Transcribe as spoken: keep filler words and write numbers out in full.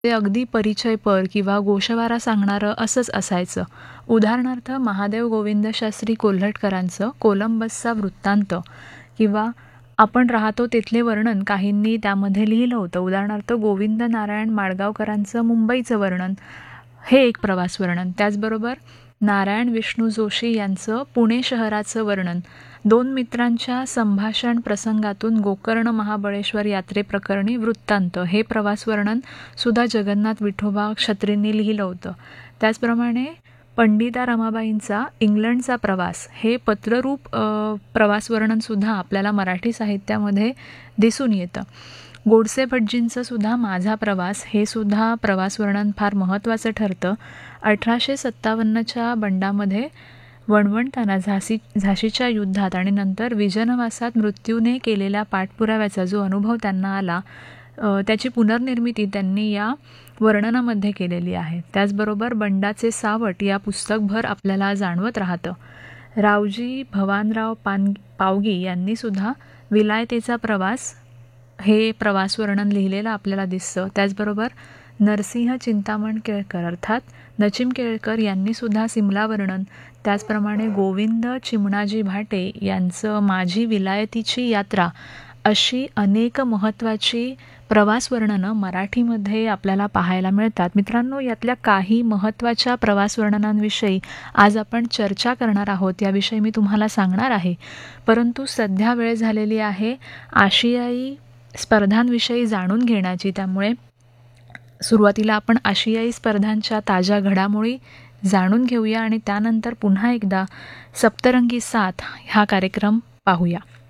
ते अगदी परिचयपर किंवा गोषवारा सांगणारं असंच असायचं. उदाहरणार्थ महादेव गोविंद शास्त्री कोल्हटकरांचं कोलंबसचा वृत्तांत किंवा आपण राहतो तिथले वर्णन काहींनी त्यामध्ये लिहिलं होतं. उदाहरणार्थ गोविंद नारायण माडगावकरांचं मुंबईचं वर्णन हे एक प्रवास वर्णन. त्याचबरोबर नारायण विष्णू जोशी यांचं पुणे शहराचं वर्णन. दोन मित्रांच्या संभाषण प्रसंगातून गोकर्ण महाबळेश्वर यात्रेप्रकरणी वृत्तांत हे प्रवास वर्णन सुद्धा जगन्नाथ विठोबा क्षत्रींनी लिहिलं होतं. त्याचप्रमाणे पंडिता रमाबाईंचा इंग्लंडचा प्रवास हे पत्ररूप प्रवास वर्णनसुद्धा आपल्याला मराठी साहित्यामध्ये दिसून येतं. गोडसे भटजींचं सुद्धा माझा प्रवास हे सुद्धा प्रवास वर्णन फार महत्त्वाचं ठरतं. अठराशे सत्तावन्नच्या बंडामध्ये वणवणताना झाशी झाशीच्या युद्धात आणि नंतर विजनवासात मृत्यूने केलेल्या पाठपुराव्याचा जो अनुभव त्यांना आला त्याची पुनर्निर्मिती त्यांनी या वर्णनामध्ये केलेली आहे. त्याचबरोबर बंडाचे सावट या पुस्तकभर आपल्याला जाणवत राहतं. रावजी भवानराव पान पावगी यांनीसुद्धा विलायतेचा प्रवास हे प्रवास वर्णन लिहिलेलं आपल्याला दिसतं. त्याचबरोबर नरसिंह चिंतामण केळकर अर्थात नचिम केळकर यांनीसुद्धा सिमला वर्णन, त्याचप्रमाणे गोविंद चिमणाजी भाटे यांचं माझी विलायतीची यात्रा अशी अनेक महत्त्वाची प्रवास वर्णनं मराठीमध्ये आपल्याला पाहायला मिळतात. मित्रांनो, यातल्या काही महत्त्वाच्या प्रवास वर्णनांविषयी आज आपण चर्चा करणार आहोत, याविषयी मी तुम्हाला सांगणार आहे. परंतु सध्या वेळ झालेली आहे आशियाई स्पर्धांविषयी जाणून घेण्याची. त्यामुळे सुरुवातीला आपण आशियाई स्पर्धांच्या ताज्या घडामोडी जाणून घेऊया आणि त्यानंतर पुन्हा एकदा सप्तरंगी साथ हा कार्यक्रम पाहूया.